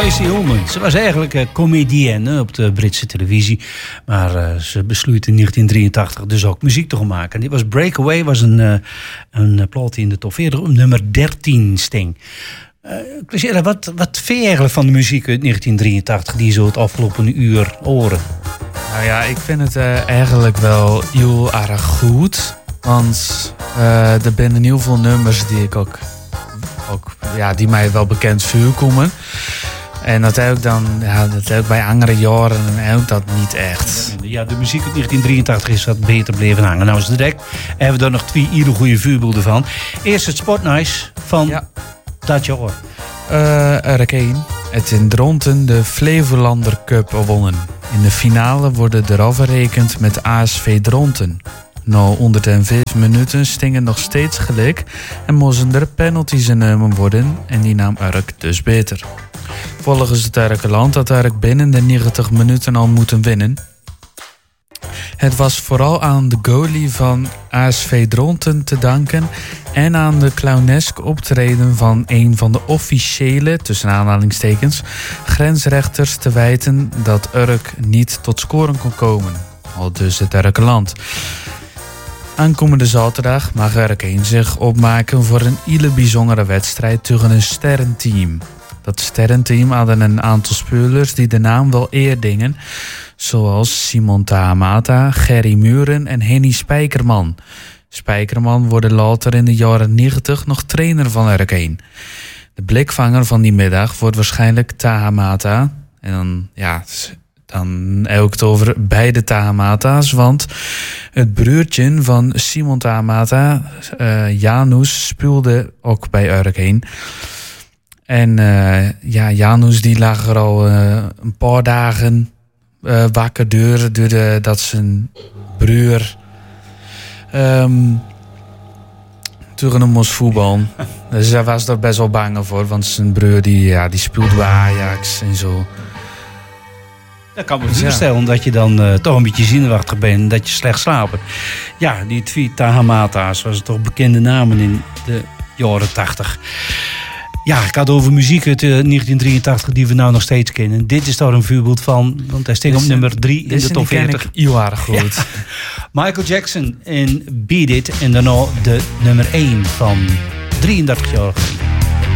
Tracy Ullman. Ze was eigenlijk comedienne op de Britse televisie. Maar ze besloot in 1983 dus ook muziek te gaan maken. En dit was Breakaway, was een plaat die in de top 40 op nummer 13 sting. Clicera, wat vind je eigenlijk van de muziek uit 1983 die je zo het afgelopen uur horen? Nou ja, ik vind het eigenlijk wel heel erg goed. Want er zijn heel veel nummers die ik ook die mij wel bekend voorkomen. En dat ook dan, dat ook bij andere jaren en ook dat niet echt. Ja, de muziek uit 1983 is wat beter bleven hangen. Nou is het direct. Hebben we er nog 2 hele goede voorbeelden van. Eerst het Spotnice van dat jaar. Hurricane. Het in Dronten de Flevolander Cup gewonnen. In de finale worden er afgerekend met ASV Dronten. Na 105 minuten stingen nog steeds gelijk en moesten er penalties genomen worden en die nam Urk dus beter. Volgens het Urkeland had Urk binnen de 90 minuten al moeten winnen. Het was vooral aan de goalie van ASV Dronten te danken en aan de clownesk optreden van een van de officiële, tussen aanhalingstekens, grensrechters te wijten dat Urk niet tot scoren kon komen. Al dus het Urkeland. Aankomende zaterdag mag Hurricane zich opmaken voor een hele bijzondere wedstrijd tegen een sterrenteam. Dat sterrenteam hadden een aantal spelers die de naam wel eerdingen, zoals Simon Tahamata, Gerry Muren en Henny Spijkerman. Spijkerman wordt later in de jaren 90 nog trainer van Hurricane. De blikvanger van die middag wordt waarschijnlijk Tahamata. En dan ook het over beide Tahamata's, want het broertje van Simon Tahamata, Janus, speelde ook bij Hurricane. En Janus die lag er al een paar dagen wakker doordat zijn broer tegen hem moest voetballen. Dus hij was er best wel bang voor, want zijn broer die speelde bij Ajax en zo. Dat kan me voorstellen dat je dan toch een beetje zenuwachtig bent, dat je slecht slaapt. Ja, die 2 Tahamata's was toch bekende namen in de jaren 80. Ja, ik had over muziek uit 1983 die we nou nog steeds kennen. Dit is daar een voorbeeld van, want hij steekt op nummer 3 in de top 40. Heel erg goed. Ja. Michael Jackson in Beat It en daarna de nummer 1 van 33 jaar geleden.